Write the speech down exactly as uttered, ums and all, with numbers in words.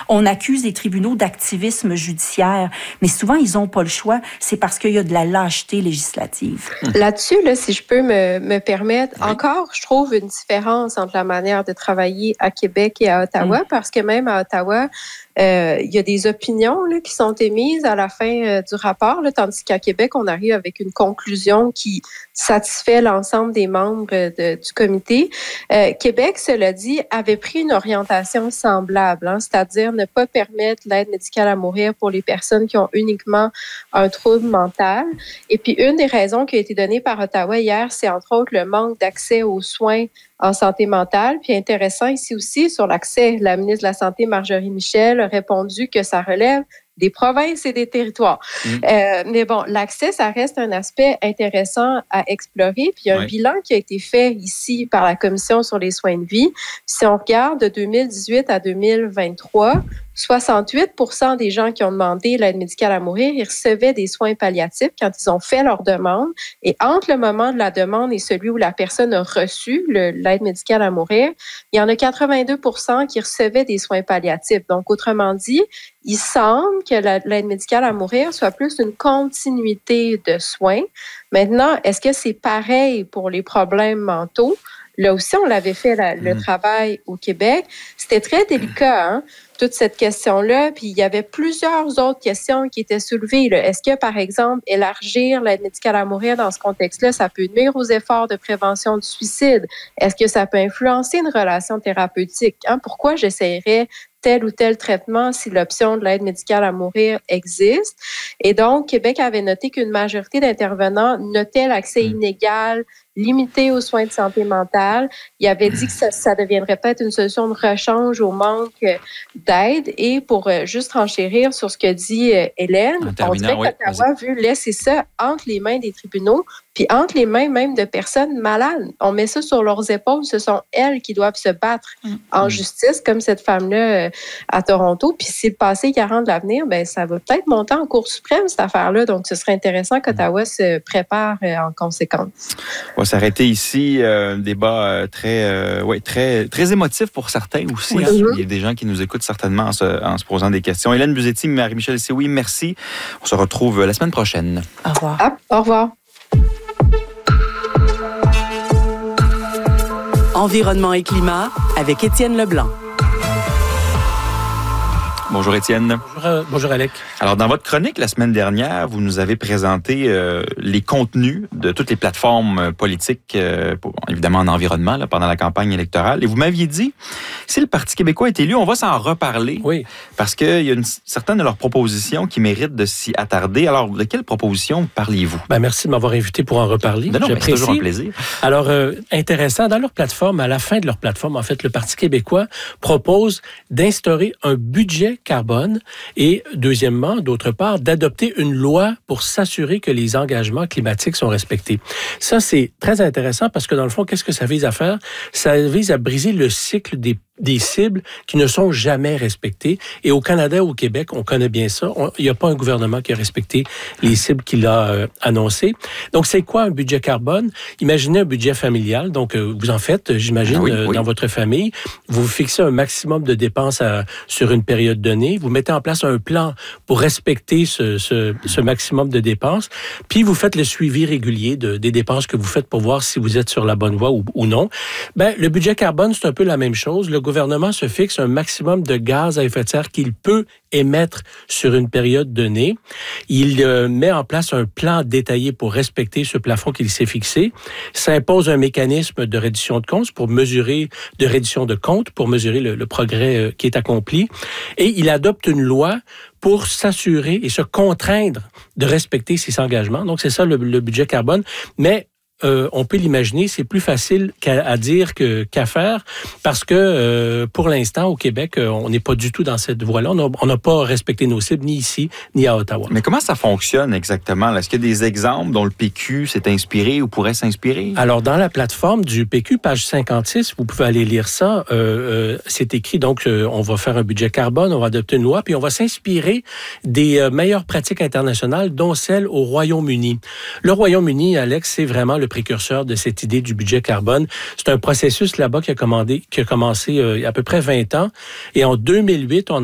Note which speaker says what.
Speaker 1: On accuse les tribunaux d'activisme judiciaire, mais souvent, ils n'ont pas le choix. C'est parce qu'il y a de la lâcheté législative.
Speaker 2: Là-dessus, là, si je peux me, me permettre, oui. encore, je trouve une différence entre la manière de travailler à Québec et à Ottawa, mmh. parce que même à Ottawa, euh, il y a des opinions là, qui sont émises à la fin euh, du rapport, là, tandis qu'à Québec, on arrive avec une conclusion qui satisfait l'ensemble des membres de, du comité. Euh, Québec, cela dit, avait pris une orientation semblable, hein, c'est-à-dire ne pas permettre l'aide médicale à mourir pour les personnes qui ont uniquement un trouble mental. Et puis, une des raisons qui a été donnée par Ottawa hier, c'est entre autres le manque d'accès aux soins en santé mentale. Puis intéressant ici aussi, sur l'accès, la ministre de la Santé, Marjorie Michel, a répondu que ça relève des provinces et des territoires. Mmh. Euh, mais bon, l'accès, ça reste un aspect intéressant à explorer. Puis il y a un oui. bilan qui a été fait ici par la Commission sur les soins de vie. Puis si on regarde de deux mille dix-huit à deux mille vingt-trois, soixante-huit pour cent des gens qui ont demandé l'aide médicale à mourir, ils recevaient des soins palliatifs quand ils ont fait leur demande. Et entre le moment de la demande et celui où la personne a reçu le, l'aide médicale à mourir, il y en a quatre-vingt-deux pour cent qui recevaient des soins palliatifs. Donc, autrement dit, il semble que la, l'aide médicale à mourir soit plus une continuité de soins. Maintenant, est-ce que c'est pareil pour les problèmes mentaux? Là aussi, on l'avait fait la, le mmh. travail au Québec. C'était très délicat, hein, toute cette question-là. Puis il y avait plusieurs autres questions qui étaient soulevées. Là. Est-ce que, par exemple, élargir l'aide médicale à mourir dans ce contexte-là, ça peut nuire aux efforts de prévention du suicide? Est-ce que ça peut influencer une relation thérapeutique? Hein? Pourquoi j'essayerais tel ou tel traitement si l'option de l'aide médicale à mourir existe? Et donc, Québec avait noté qu'une majorité d'intervenants notaient l'accès mmh. inégal, limité aux soins de santé mentale. Il avait dit que ça, ça deviendrait peut-être une solution de rechange au manque d'aide. Et pour euh, juste renchérir sur ce que dit euh, Hélène, on dirait oui, qu'Ottawa veut laisser ça entre les mains des tribunaux, puis entre les mains même de personnes malades. On met ça sur leurs épaules. Ce sont elles qui doivent se battre mmh. en justice, comme cette femme-là euh, à Toronto. Puis si le passé garant de l'avenir, ben ça va peut-être monter en Cour suprême, cette affaire-là. Donc, ce serait intéressant qu'Ottawa mmh. se prépare euh, en conséquence.
Speaker 3: On va s'arrêter ici. Euh, un débat euh, très, euh, ouais, très, très émotif pour certains aussi. Oui. Hein. Mm-hmm. Il y a des gens qui nous écoutent certainement en se, en se posant des questions. Hélène Buzetti, Marie-Michel Sioui, merci. On se retrouve la semaine prochaine.
Speaker 1: Au revoir.
Speaker 2: Ah, au revoir.
Speaker 4: Environnement et climat avec Étienne Leblanc.
Speaker 3: Bonjour Étienne.
Speaker 5: Bonjour, bonjour Alec.
Speaker 3: Alors dans votre chronique la semaine dernière, vous nous avez présenté euh, les contenus de toutes les plateformes politiques, euh, pour, évidemment en environnement, là, pendant la campagne électorale. Et vous m'aviez dit, si le Parti québécois est élu, on va s'en reparler.
Speaker 5: Oui.
Speaker 3: Parce qu'il y a une, certaines de leurs propositions qui méritent de s'y attarder. Alors, de quelles propositions parliez-vous?
Speaker 5: Ben, merci de m'avoir invité pour en reparler.
Speaker 3: Ben non, c'est toujours un plaisir.
Speaker 5: Alors, euh, intéressant, dans leur plateforme, à la fin de leur plateforme, en fait, le Parti québécois propose d'instaurer un budget carbone et, deuxièmement, d'autre part, d'adopter une loi pour s'assurer que les engagements climatiques sont respectés. Ça, c'est très intéressant parce que, dans le fond, qu'est-ce que ça vise à faire? Ça vise à briser le cycle des des cibles qui ne sont jamais respectées. Et au Canada, au Québec, on connaît bien ça. Il n'y a pas un gouvernement qui a respecté les cibles qu'il a euh, annoncées. Donc, c'est quoi un budget carbone? Imaginez un budget familial. Donc, euh, vous en faites, j'imagine, ah oui, euh, oui. dans votre famille. Vous fixez un maximum de dépenses à, sur une période donnée. Vous mettez en place un plan pour respecter ce, ce, ce maximum de dépenses. Puis, vous faites le suivi régulier de, des dépenses que vous faites pour voir si vous êtes sur la bonne voie ou, ou non. Ben, le budget carbone, c'est un peu la même chose. Le gouvernement se fixe un maximum de gaz à effet de serre qu'il peut émettre sur une période donnée. Il euh, met en place un plan détaillé pour respecter ce plafond qu'il s'est fixé. Ça impose un mécanisme de reddition de comptes pour mesurer, de reddition de comptes pour mesurer le, le progrès euh, qui est accompli. Et il adopte une loi pour s'assurer et se contraindre de respecter ses engagements. Donc, c'est ça le, le budget carbone. Mais Euh, on peut l'imaginer, c'est plus facile qu'à, à dire que, qu'à faire parce que euh, pour l'instant, au Québec, euh, on n'est pas du tout dans cette voie-là. On n'a pas respecté nos cibles ni ici, ni à Ottawa.
Speaker 3: Mais comment ça fonctionne exactement? Est-ce qu'il y a des exemples dont le P Q s'est inspiré ou pourrait s'inspirer?
Speaker 5: Alors, dans la plateforme du P Q, page cinquante-six, vous pouvez aller lire ça. Euh, euh, c'est écrit, donc, euh, on va faire un budget carbone, on va adopter une loi, puis on va s'inspirer des euh, meilleures pratiques internationales, dont celle au Royaume-Uni. Le Royaume-Uni, Alex, c'est vraiment le précurseur de cette idée du budget carbone. C'est un processus là-bas qui a, commandé, qui a commencé euh, il y a à peu près vingt ans. Et en deux mille huit, on